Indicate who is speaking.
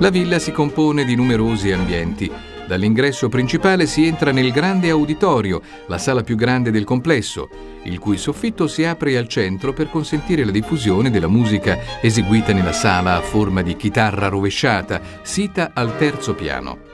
Speaker 1: La villa si compone di numerosi ambienti. Dall'ingresso principale si entra nel grande auditorio, la sala più grande del complesso, il cui soffitto si apre al centro per consentire la diffusione della musica eseguita nella sala a forma di chitarra rovesciata, sita al terzo piano.